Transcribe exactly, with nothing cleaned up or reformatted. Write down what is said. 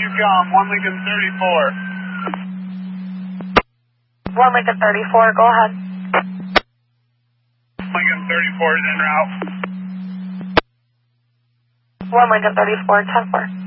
you come? one Lincoln thirty-four. one Lincoln thirty-four, go ahead. Lincoln thirty-four is en route. one Lincoln thirty-four, ten four.